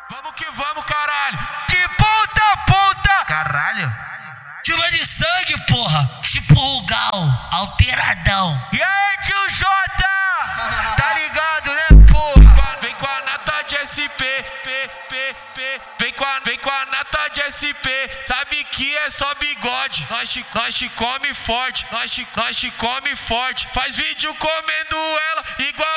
Vamos que vamos, caralho. De ponta a ponta. Caralho. Chuva de sangue, porra. Tipo Rugal, alteradão. E aí, tio Jota? Tá ligado, né, porra? Vem com a nata de SP, vem com a nata de SP. Sabe que é só bigode. Nós te come forte, nós te come forte. Faz vídeo comendo ela igual